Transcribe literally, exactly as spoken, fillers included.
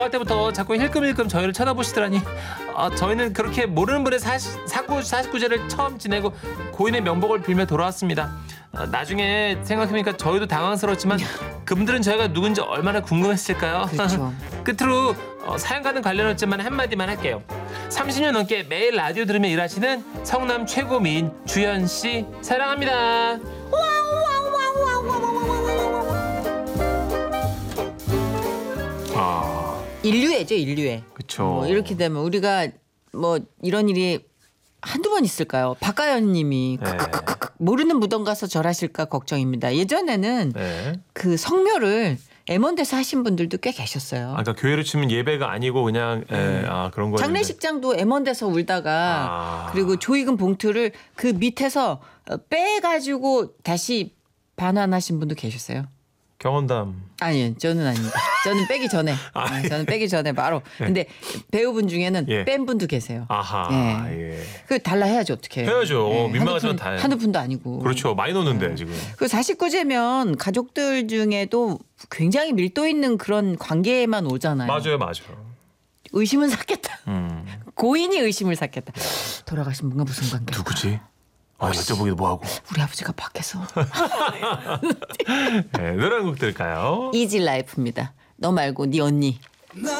할 때부터 자꾸 힐끔힐끔 저희를 쳐다보시더라니. 아, 저희는 그렇게 모르는 분의 사구 사십구제를 처음 지내고 고인의 명복을 빌며 돌아왔습니다. 아, 나중에 생각해보니까 저희도 당황스러웠지만 그분들은 저희가 누군지 얼마나 궁금했을까요? 그렇죠. 끝으로 어, 사연과는 관련없지만 한마디만 할게요. 삼십 년 넘게 매일 라디오 들으며 일하시는 성남 최고 미인 주현 씨 사랑합니다. 아, 인류애죠, 인류애. 그쵸. 뭐 이렇게 되면 우리가 뭐 이런 일이 한두 번 있을까요? 박가연 님이 네. 모르는 무덤 가서 절하실까 걱정입니다. 예전에는 네. 그 성묘를 엠원대에서 하신 분들도 꽤 계셨어요. 아까 교회로 치면 예배가 아니고 그냥 에, 아 그런 거. 장례식장도 엠원대에서 울다가 아. 그리고 조의금 봉투를 그 밑에서 빼가지고 다시 반환하신 분도 계셨어요. 경험담. 아니, 저는 아닙니다. 저는 빼기 전에. 아, 네, 저는 빼기 전에 바로. 근데 배우분 중에는 예. 뺀 분도 계세요. 아하. 예. 예. 그 달라 해야죠, 어떻게. 해야죠. 민망하지만 다 해. 한두 푼도 아니고. 그렇죠. 많이 넣는데 지금. 그 사십구제면 가족들 중에도 굉장히 밀도 있는 그런 관계에만 오잖아요. 맞아요, 맞아요. 의심은 샀겠다. 음. 고인이 의심을 샀겠다. 돌아가신 분과 무슨 관계? 누구지? 아, 여쭤보기도 뭐하고. 우리 아버지가 밖에서. 네, 노래 한 곡 들을까요? 이지 라이프입니다. 너 말고 네 언니.